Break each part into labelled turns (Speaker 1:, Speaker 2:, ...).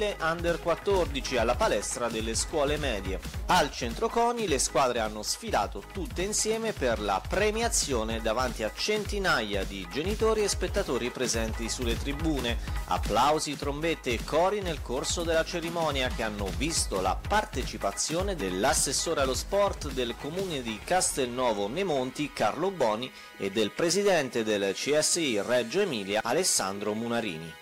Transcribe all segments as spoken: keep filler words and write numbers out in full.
Speaker 1: maschile under quattordici alla palestra delle scuole medie. Al centro CONI le squadre hanno sfilato tutte insieme per la premiazione davanti a centinaia di genitori e spettatori presenti sulle tribune. Applausi, trombette e cori nel corso della cerimonia che hanno visto la partecipazione dell'assessore allo sport del comune di Castelnuovo Nemonti Carlo Boni e del presidente del C S I Reggio Emilia Alessandro Munarini.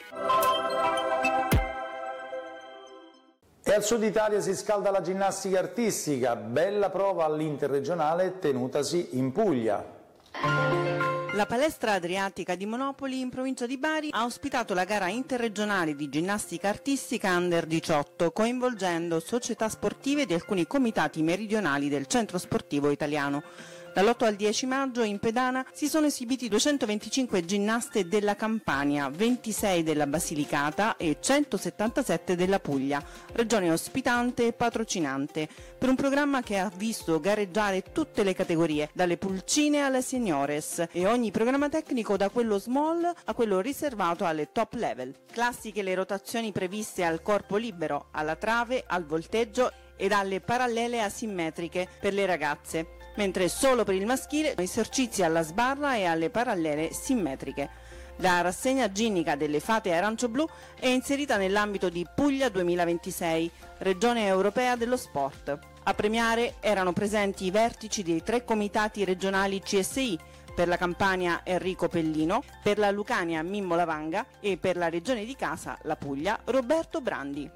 Speaker 2: E al Sud Italia si scalda la ginnastica artistica, bella prova all'interregionale tenutasi in Puglia.
Speaker 3: La palestra adriatica di Monopoli in provincia di Bari ha ospitato la gara interregionale di ginnastica artistica under diciotto, coinvolgendo società sportive di alcuni comitati meridionali del centro sportivo italiano. Dall'otto al dieci maggio in pedana si sono esibiti duecentoventicinque ginnaste della Campania, ventisei della Basilicata e centosettantasette della Puglia, regione ospitante e patrocinante, per un programma che ha visto gareggiare tutte le categorie, dalle pulcine alle seniores, e ogni programma tecnico da quello small a quello riservato alle top level. Classiche le rotazioni previste al corpo libero, alla trave, al volteggio ed alle parallele asimmetriche per le ragazze, mentre solo per il maschile esercizi alla sbarra e alle parallele simmetriche. La rassegna ginnica delle fate arancio-blu è inserita nell'ambito di Puglia duemilaventisei, regione europea dello sport. A premiare erano presenti i vertici dei tre comitati regionali C S I, per la Campania Enrico Pellino, per la Lucania Mimmo Lavanga e per la regione di casa, la Puglia, Roberto Brandi.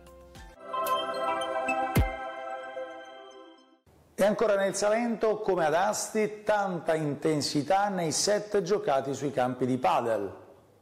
Speaker 2: E ancora nel Salento, come ad Asti, tanta intensità nei set giocati sui campi di padel.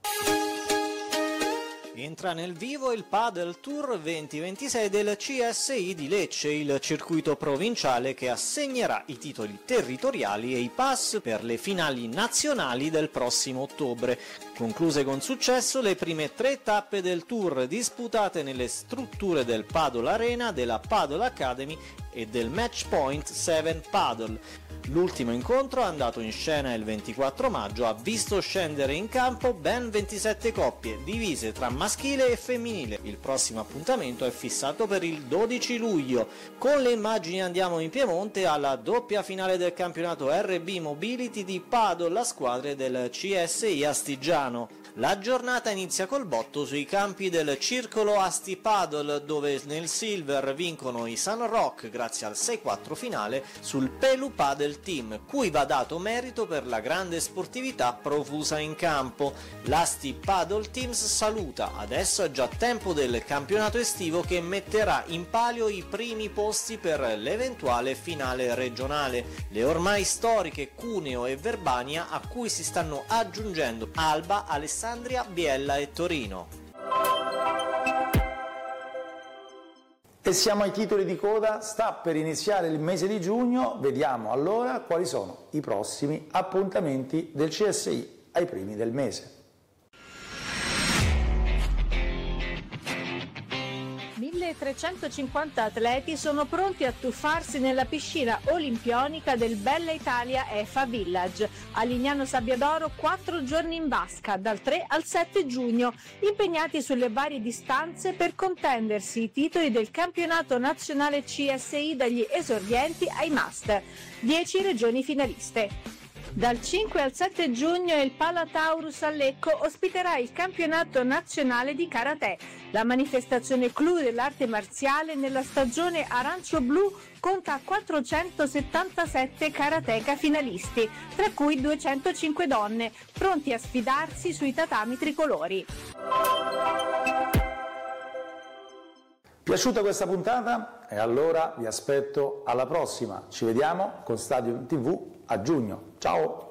Speaker 1: Entra nel vivo il Padel Tour duemilaventisei del C S I di Lecce, il circuito provinciale che assegnerà i titoli territoriali e i pass per le finali nazionali del prossimo ottobre. Concluse con successo le prime tre tappe del Tour disputate nelle strutture del Padel Arena, della Padel Academy e del Match Point sette Padel. L'ultimo incontro, andato in scena il ventiquattro maggio, ha visto scendere in campo ben ventisette coppie, divise tra maschile e femminile. Il prossimo appuntamento è fissato per il dodici luglio. Con le immagini andiamo in Piemonte alla doppia finale del campionato R B Mobility di Padel a squadre del C S I Astigiano. La giornata inizia col botto sui campi del Circolo Asti Padel, dove nel Silver vincono i Sun Rock grazie al sei quattro finale sul Pelu Padel Team, cui va dato merito per la grande sportività profusa in campo. L'Asti Padel Teams saluta, adesso è già tempo del campionato estivo che metterà in palio i primi posti per l'eventuale finale regionale. Le ormai storiche Cuneo e Verbania, a cui si stanno aggiungendo Alba, Alessandria, Biella e Torino.
Speaker 2: E siamo ai titoli di coda, sta per iniziare il mese di giugno, vediamo allora quali sono i prossimi appuntamenti del C S I ai primi del mese.
Speaker 4: milletrecentocinquanta atleti sono pronti a tuffarsi nella piscina olimpionica del Bella Italia E F A Village a Lignano Sabbiadoro, quattro giorni in vasca dal tre al sette giugno, impegnati sulle varie distanze per contendersi i titoli del campionato nazionale C S I dagli esordienti ai master, dieci regioni finaliste. Dal cinque al sette giugno il Palataurus a Lecco ospiterà il campionato nazionale di karate. La manifestazione clou dell'arte marziale nella stagione arancio-blu conta quattrocentosettantasette karateka finalisti, tra cui duecentocinque donne, pronti a sfidarsi sui tatami tricolori.
Speaker 2: Piaciuta questa puntata? E allora vi aspetto alla prossima. Ci vediamo con Stadium tivù a giugno. Ciao!